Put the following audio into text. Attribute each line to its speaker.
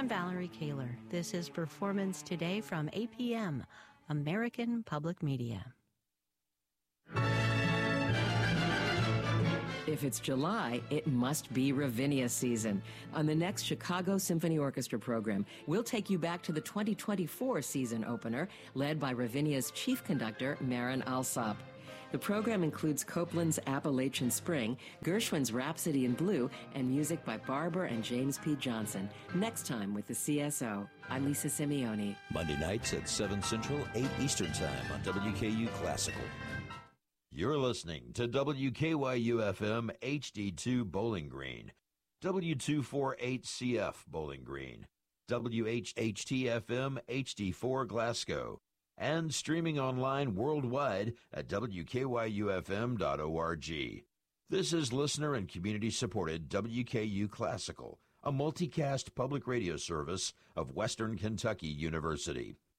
Speaker 1: I'm Valerie Kaler. This is Performance Today from APM, American Public Media.
Speaker 2: If it's July, it must be Ravinia season. On the next Chicago Symphony Orchestra program, we'll take you back to the 2024 season opener, led by Ravinia's chief conductor, Marin Alsop. The program includes Copland's Appalachian Spring, Gershwin's Rhapsody in Blue, and music by Barber and James P. Johnson. Next time with the CSO, I'm Lisa Simeone.
Speaker 3: Monday nights at 7 Central, 8 Eastern Time on WKU Classical. You're listening to WKYU-FM HD2 Bowling Green, W248CF Bowling Green, WHHT-FM HD4 Glasgow, and streaming online worldwide at WKYUFM.org. This is listener and community-supported WKU Classical, a multicast public radio service of Western Kentucky University.